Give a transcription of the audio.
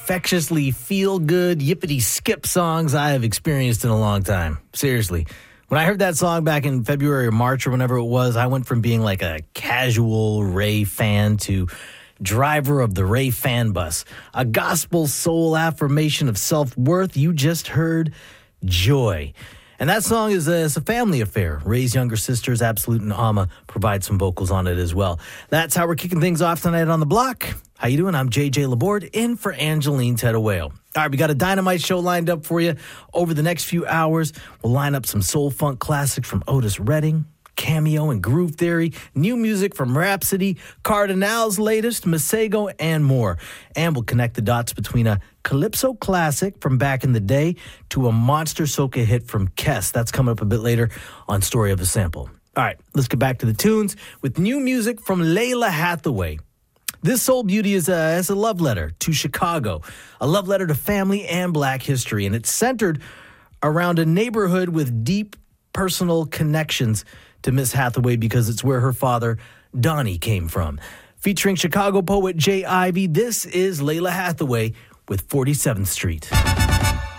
infectiously feel-good, yippity-skip songs I have experienced in a long time. Seriously. When I heard that song back in February or March or whenever it was, I went from being like a casual Ray fan to driver of the Ray fan bus. A gospel soul affirmation of self-worth. You just heard Joy. And that song is a family affair. Ray's younger sisters, Absolute and Alma, provide some vocals on it as well. That's how we're kicking things off tonight on The Block. How you doing? I'm JJ Laborde, in for Angeline Tedawayo. All right, we got a dynamite show lined up for you over the next few hours. We'll line up some soul funk classics from Otis Redding, Cameo and Groove Theory, new music from Rhapsody, Cardinal's latest, Masego, and more. And we'll connect the dots between a Calypso classic from back in the day to a monster soca hit from Kes. That's coming up a bit later on Story of a Sample. All right, let's get back to the tunes with new music from Lalah Hathaway. This soul beauty is a love letter to Chicago, a love letter to family and Black history, and it's centered around a neighborhood with deep personal connections to Miss Hathaway because it's where her father, Donnie, came from. Featuring Chicago poet Jay Ivey, this is Lalah Hathaway with 47th Street.